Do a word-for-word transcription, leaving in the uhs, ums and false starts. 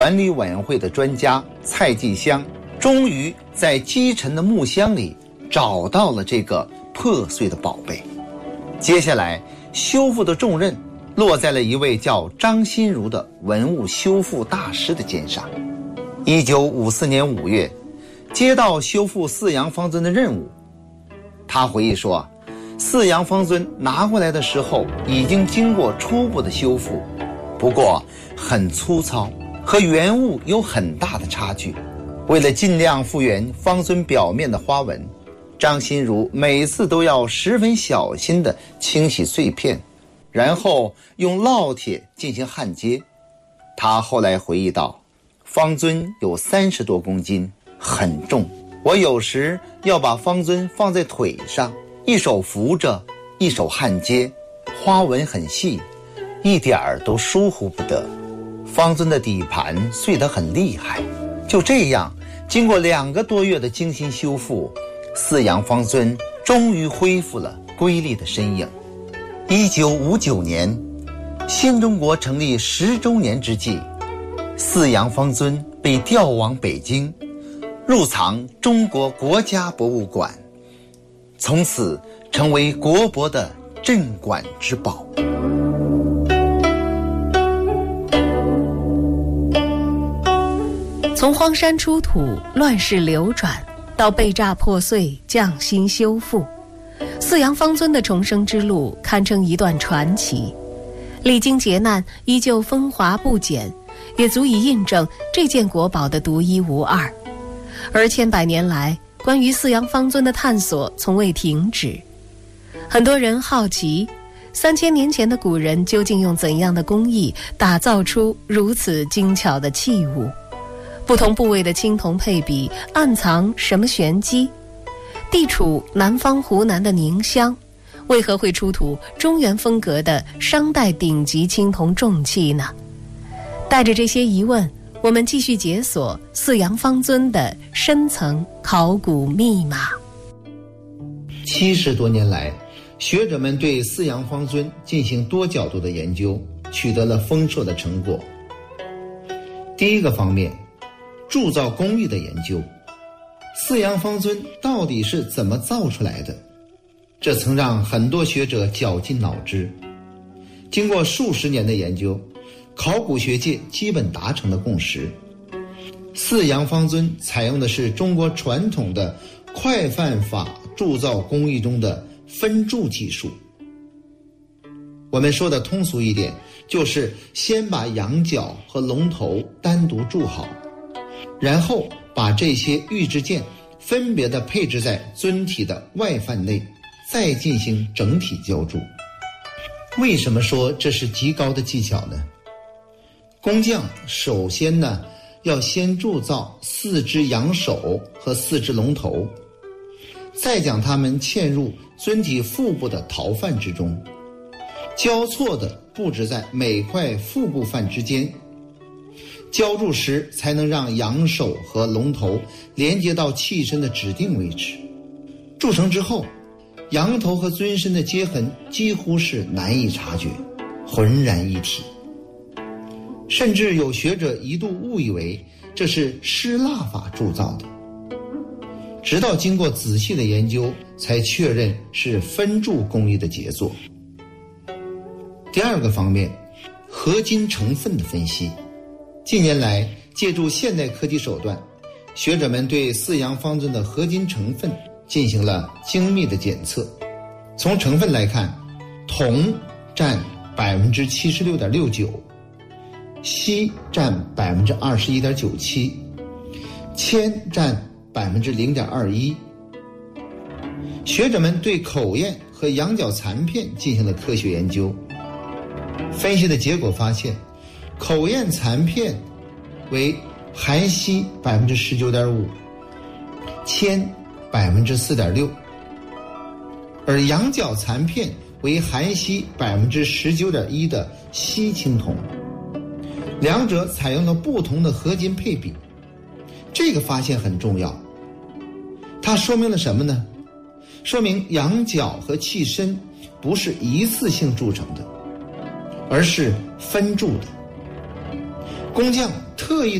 管理委员会的专家蔡继香终于在积尘的木箱里找到了这个破碎的宝贝。接下来修复的重任落在了一位叫张新如的文物修复大师的肩上。一九五四年五月，接到修复四羊方尊的任务，他回忆说，四羊方尊拿过来的时候已经经过初步的修复，不过很粗糙，和原物有很大的差距。为了尽量复原方尊表面的花纹，张新如每次都要十分小心地清洗碎片，然后用烙铁进行焊接。他后来回忆道，方尊有三十多公斤，很重，我有时要把方尊放在腿上，一手扶着，一手焊接，花纹很细，一点儿都疏忽不得。方尊的底盘碎得很厉害。就这样，经过两个多月的精心修复，四羊方尊终于恢复了瑰丽的身影。一九五九年，新中国成立十周年之际，四羊方尊被调往北京，入藏中国国家博物馆，从此成为国博的镇馆之宝。 从荒山出土、乱世流转，到被炸破碎、匠心修复，四羊方尊的重生之路堪称一段传奇。历经劫难，依旧风华不减，也足以印证这件国宝的独一无二。而千百年来，关于四羊方尊的探索从未停止。很多人好奇，三千年前的古人究竟用怎样的工艺打造出如此精巧的器物？不同部位的青铜配比暗藏什么玄机？地处南方湖南的宁乡，为何会出土中原风格的商代顶级青铜重器呢？带着这些疑问，我们继续解锁四羊方尊的深层考古密码。 七十多年来，学者们对四羊方尊进行多角度的研究，取得了丰硕的成果。第一个方面，铸造工艺的研究。四羊方尊到底是怎么造出来的？这曾让很多学者绞尽脑汁。经过数十年的研究，考古学界基本达成了共识，四羊方尊采用的是中国传统的快范法铸造工艺中的分铸技术。我们说的通俗一点，就是先把羊角和龙头单独铸好，然后把这些玉制件分别地配置在尊体的外范内，再进行整体浇铸。为什么说这是极高的技巧呢？工匠首先呢，要先铸造四只羊首和四只龙头，再将它们嵌入尊体腹部的陶范之中，交错地布置在每块腹部范之间。浇铸时才能让羊首和龙头连接到器身的指定位置。铸成之后，羊头和尊身的接痕几乎是难以察觉，浑然一体。甚至有学者一度误以为这是失蜡法铸造的，直到经过仔细的研究，才确认是分铸工艺的杰作。第二个方面，合金成分的分析。近年来，借助现代科技手段，学者们对四羊方尊的合金成分进行了精密的检测。从成分来看，铜占 百分之七十六点六九， 锡占 百分之二十一点九七， 铅占 百分之零点二一。学者们对口砚和羊角残片进行了科学研究，分析的结果发现，口砚残片为含锡 百分之十九点五， 铅 百分之四点六， 而羊角残片为含锡 百分之十九点一 的锡青铜。两者采用了不同的合金配比。这个发现很重要，它说明了什么呢？说明羊角和器身不是一次性铸成的，而是分铸的。 工匠特意